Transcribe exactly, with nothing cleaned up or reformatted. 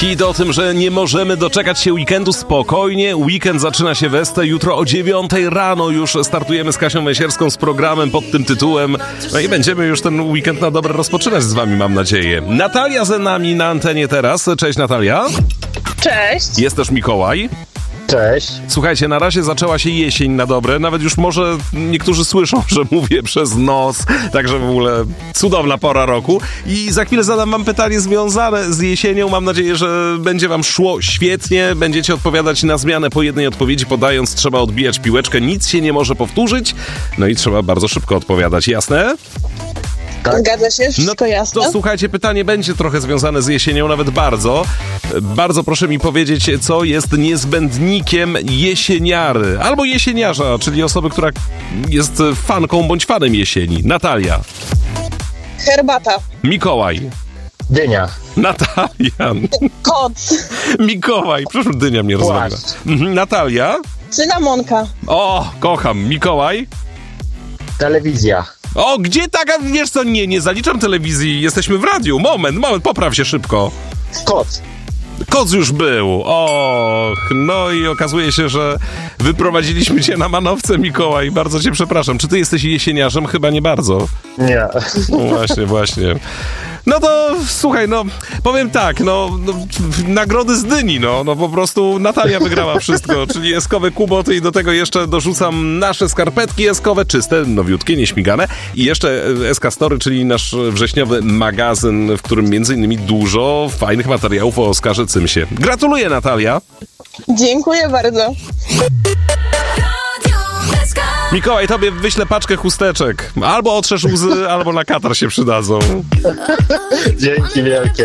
Hit o tym, że nie możemy doczekać się weekendu spokojnie. Weekend zaczyna się we Ste. Jutro o dziewiątej rano już startujemy z Kasią Węsierską z programem pod tym tytułem. No i będziemy już ten weekend na dobre rozpoczynać z wami, mam nadzieję. Natalia ze nami na antenie teraz. Cześć, Natalia. Cześć. Jest też Mikołaj. Cześć. Słuchajcie, na razie zaczęła się jesień na dobre. Nawet już może niektórzy słyszą, że mówię przez nos. Także w ogóle cudowna pora roku. I za chwilę zadam wam pytanie związane z jesienią. Mam nadzieję, że będzie wam szło świetnie. Będziecie odpowiadać na zmianę po jednej odpowiedzi. Podając, trzeba odbijać piłeczkę. Nic się nie może powtórzyć. No i trzeba bardzo szybko odpowiadać. Jasne? Tak. Zgadza się, wszystko no, jasne. To słuchajcie, pytanie będzie trochę związane z jesienią, nawet bardzo. Bardzo proszę mi powiedzieć, co jest niezbędnikiem jesieniary albo jesieniarza, czyli osoby, która jest fanką bądź fanem jesieni. Natalia. Herbata. Mikołaj. Dynia. Natalia. Koc. Mikołaj. Przepraszam, dynia mnie rozwaliła. Mhm. Natalia. Cynamonka. O, kocham. Mikołaj. Telewizja. O, gdzie taka, wiesz co, nie, nie zaliczam telewizji, jesteśmy w radiu. Moment, moment, popraw się szybko. Koc. Koc już był. Och, no i okazuje się, że wyprowadziliśmy cię na manowce, Mikołaj. Bardzo cię przepraszam. Czy ty jesteś jesieniarzem? Chyba nie bardzo. Nie. No właśnie, właśnie. No to słuchaj, no powiem tak, no, no nagrody z dyni, no, no po prostu Natalia wygrała wszystko, czyli eskowe kuboty i do tego jeszcze dorzucam nasze skarpetki eskowe, czyste, nowiutkie, nieśmigane i jeszcze S K Story, czyli nasz wrześniowy magazyn, w którym między innymi dużo fajnych materiałów o Oskarze Cymsie. Gratuluję, Natalia. Dziękuję bardzo. Mikołaj, tobie wyślę paczkę chusteczek. Albo otrzesz łzy, albo na katar się przydadzą. Dzięki wielkie.